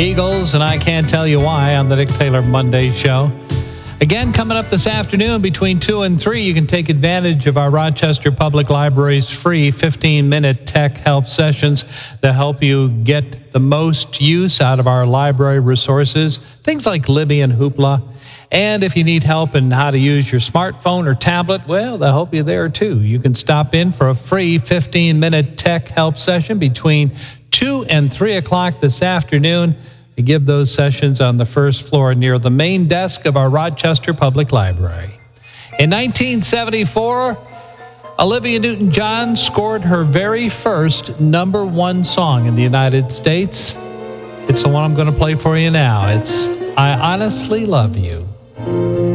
Eagles, and I Can't Tell You Why on the Dick Taylor Monday Show. Again, coming up this afternoon between 2 and 3, you can take advantage of our Rochester Public Library's free 15-minute tech help sessions that help you get the most use out of our library resources, things like Libby and Hoopla. And if you need help in how to use your smartphone or tablet, well, they'll help you there too. You can stop in for a free 15-minute tech help session between 2 and 3 o'clock this afternoon. They give those sessions on the first floor near the main desk of our Rochester Public Library. In 1974, Olivia Newton-John scored her very first #1 song in the United States. It's the one I'm going to play for you now. It's I Honestly Love You.